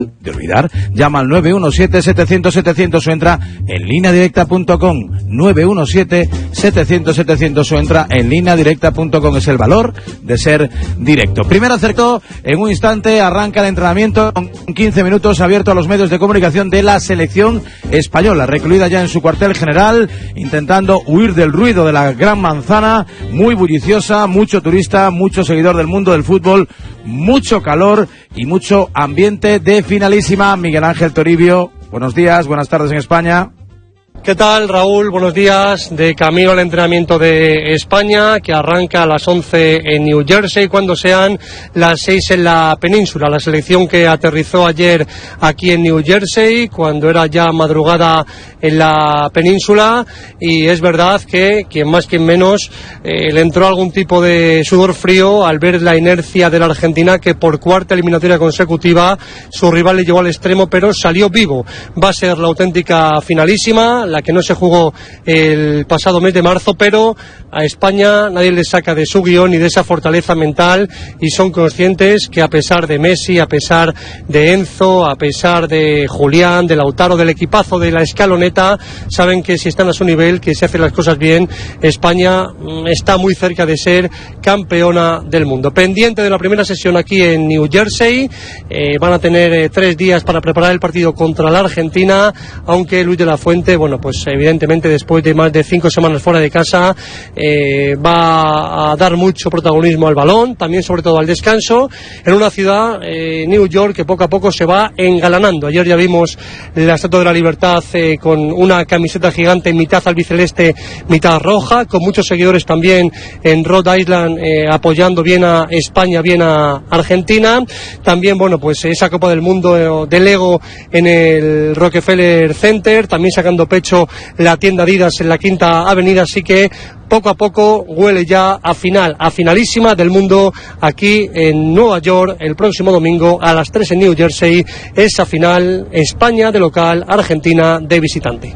de olvidar. Llama al 917-700-700 o entra en lineadirecta.com. 917-700-700 o entra en lineadirecta.com. Es el valor de ser directo. Primer acercó, en un instante arranca el entrenamiento con 15 minutos abierto a los medios de comunicación de la selección española, recluida ya en su cuartel general, intentando huir del ruido de la Gran Manzana, muy bulliciosa, mucho turista, mucho seguidor del mundo del fútbol, mucho calor y mucho ambiente de finalísima. Miguel Ángel Toribio, buenos días, buenas tardes en España. ¿Qué tal, Raúl? Buenos días. De camino al entrenamiento de España, que arranca a las 11 en New Jersey, cuando sean las 6 en la península. La selección que aterrizó ayer aquí en New Jersey, cuando era ya madrugada en la península, y es verdad que quien más quien menos le entró algún tipo de sudor frío al ver la inercia de la Argentina, que por cuarta eliminatoria consecutiva su rival le llevó al extremo, pero salió vivo. Va a ser la auténtica finalísima, la que no se jugó el pasado mes de marzo, pero a España nadie le saca de su guión y de esa fortaleza mental, y son conscientes que a pesar de Messi, a pesar de Enzo, a pesar de Julián, de Lautaro, del equipazo de la escaloneta, saben que si están a su nivel, que si hacen las cosas bien, España está muy cerca de ser campeona del mundo. Pendiente de la primera sesión aquí en New Jersey, van a tener 3 días para preparar el partido contra la Argentina, aunque Luis de la Fuente, pues evidentemente después de más de 5 semanas fuera de casa, va a dar mucho protagonismo al balón, también sobre todo al descanso, en una ciudad, New York, que poco a poco se va engalanando. Ayer ya vimos la Estatua de la Libertad con una camiseta gigante, mitad albiceleste, mitad roja, con muchos seguidores también en Rhode Island, apoyando bien a España, bien a Argentina. También, pues esa Copa del Mundo de Lego en el Rockefeller Center, también sacando pecho la tienda Adidas en la Quinta Avenida, así que poco a poco huele ya a finalísima del mundo aquí en Nueva York el próximo domingo a las 3 en New Jersey, esa final, España de local, Argentina de visitante.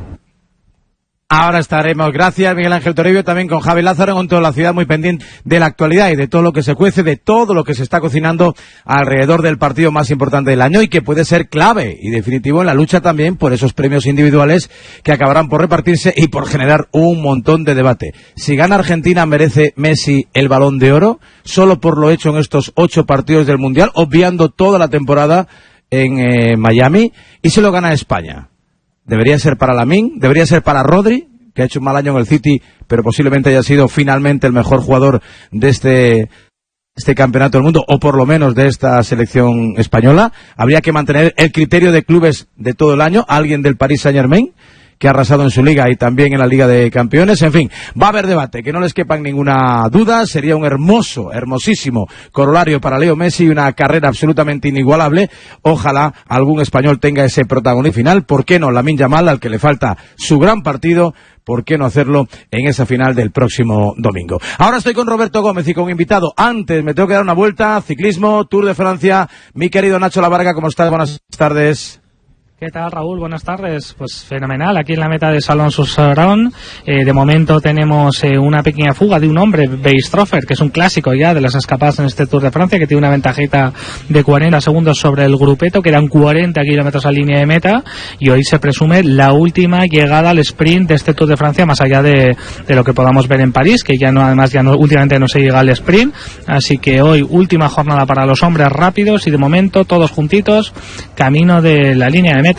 Ahora estaremos, gracias Miguel Ángel Toribio, también con Javi Lázaro, con toda la ciudad muy pendiente de la actualidad y de todo lo que se cuece, de todo lo que se está cocinando alrededor del partido más importante del año y que puede ser clave y definitivo en la lucha también por esos premios individuales que acabarán por repartirse y por generar un montón de debate. Si gana Argentina, ¿merece Messi el Balón de Oro? Solo por lo hecho en estos 8 partidos del Mundial, obviando toda la temporada en Miami, y se lo gana España. Debería ser para Lamine, debería ser para Rodri, que ha hecho un mal año en el City, pero posiblemente haya sido finalmente el mejor jugador de este campeonato del mundo, o por lo menos de esta selección española. Habría que mantener el criterio de clubes de todo el año, alguien del Paris Saint-Germain, que ha arrasado en su liga y también en la Liga de Campeones. En fin, va a haber debate, que no les quepa ninguna duda. Sería un hermosísimo corolario para Leo Messi y una carrera absolutamente inigualable. Ojalá algún español tenga ese protagonismo final. ¿Por qué no Lamine Yamal, al que le falta su gran partido? ¿Por qué no hacerlo en esa final del próximo domingo? Ahora estoy con Roberto Gómez y con un invitado. Antes me tengo que dar una vuelta. Ciclismo, Tour de Francia. Mi querido Nacho Lavarga, ¿cómo estás? Buenas tardes. ¿Qué tal, Raúl? Buenas tardes. Pues fenomenal, aquí en la meta de Salon-sur-Saône. De momento tenemos una pequeña fuga de un hombre, Beisthofer, que es un clásico ya de las escapadas en este Tour de Francia, que tiene una ventajita de 40 segundos sobre el grupeto, quedan 40 kilómetros a línea de meta, y hoy se presume la última llegada al sprint de este Tour de Francia, más allá de lo que podamos ver en París, que últimamente no se llega al sprint. Así que hoy última jornada para los hombres rápidos, y de momento todos juntitos, camino de la línea de meta.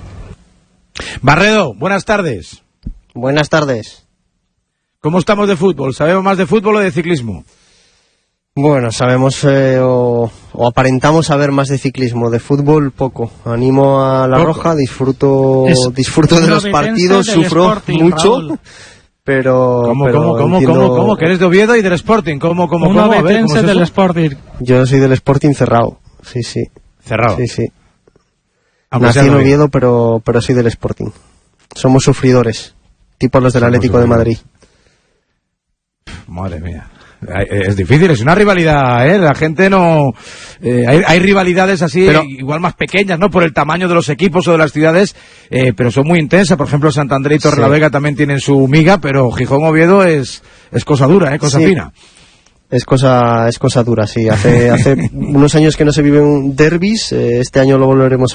Barredo, buenas tardes. Buenas tardes. ¿Cómo estamos de fútbol? ¿Sabemos más de fútbol o de ciclismo? Bueno, sabemos o aparentamos saber más de ciclismo, de fútbol poco. Animo a la Roja, disfruto de los partidos, sufro Sporting, mucho. Raúl. Pero ¿Cómo? Que eres de Oviedo y del Sporting. ¿Cómo? Ovetense del Sporting. Yo soy del Sporting cerrado. Sí. ¿Cerrado? Sí. Nací en Oviedo, pero soy del Sporting. Somos sufridores, tipo los del Atlético de Madrid. Madre mía. Es difícil, es una rivalidad, ¿eh? La gente no... hay rivalidades así, pero igual más pequeñas, ¿no? Por el tamaño de los equipos o de las ciudades, pero son muy intensas. Por ejemplo, Santander y Torrelavega también tienen su miga, pero Gijón-Oviedo es cosa dura, cosa fina. Es cosa dura, sí. Hace unos años que no se viven derbis, este año lo volveremos